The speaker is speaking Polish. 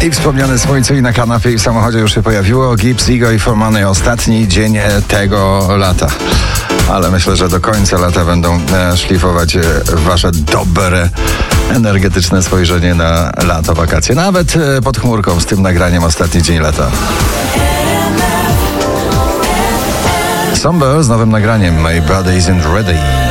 I wspomniane słońce i na kanapie i w samochodzie już się pojawiło. Gibbs, Igo i Formany, ostatni dzień tego lata. Ale myślę, że do końca lata będą szlifować wasze dobre, energetyczne spojrzenie na lato, wakacje. Nawet pod chmurką z tym nagraniem ostatni dzień lata. Somber z nowym nagraniem My Body Isn't Ready.